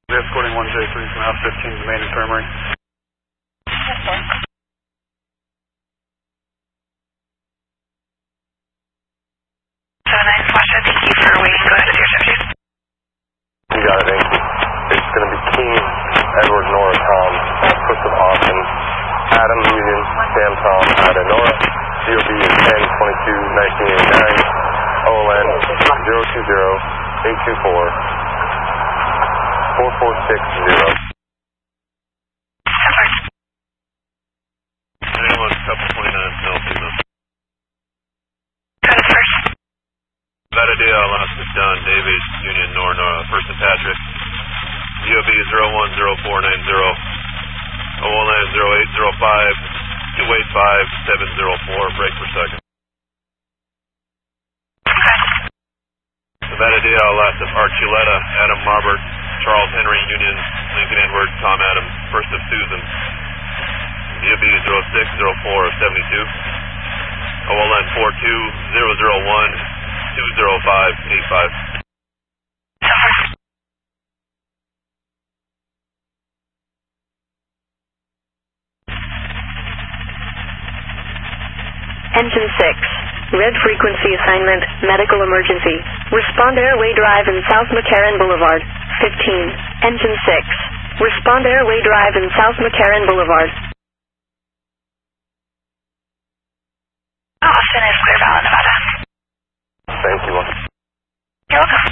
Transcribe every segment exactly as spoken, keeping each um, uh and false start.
We're escorting one J three from House fifteen to the main infirmary. Yes, sir. seven nine Flasher, thank you for waiting. Go ahead with your subject. You got it, thank you. It's going to be King, Edward, Nora, Tom, Chris of Austin, Adam, Union, Sam, Tom, Ada, Nora. D O B is ten twenty-two nineteen eighty-nine. O L N zero two zero eight two four four four six zero. Anyone, couple twenty-nine, Nelson. Code first. That idea, Alaska, Don, David, Union, Nor, Nora, First and Patrick. D O B zero one zero four nine zero. O L N zero eight zero five two eight five seven zero four. Break per second. Nevada D L, last of Archuleta, Adam Marbert, Charles Henry, Union, Lincoln Edward, Tom Adams, First of Susan. D O B zero six zero four seven two. O L N four two zero zero one two zero five eight five. Engine six, red frequency assignment, medical emergency. Respond Airway Drive in South McCarran Boulevard. fifteen, Engine six, respond Airway Drive in South McCarran Boulevard. Austin is Clear Valley, Nevada. Thank you. You're welcome.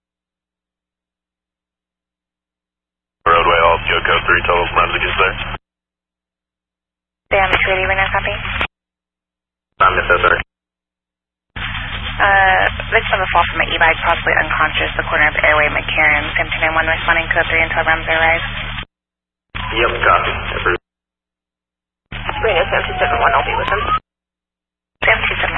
Roadway, all Joe Code three, total runs against there. Damage ready, right now, copy. I'm necessary. Uh, victim of a fall from an e-bike, possibly unconscious, the corner of Airway McCarran, seventeen ninety-one, responding code three until REMS arrives. Yep, copy. Bring us Sam two seven one, I'll be with him. Sam two seven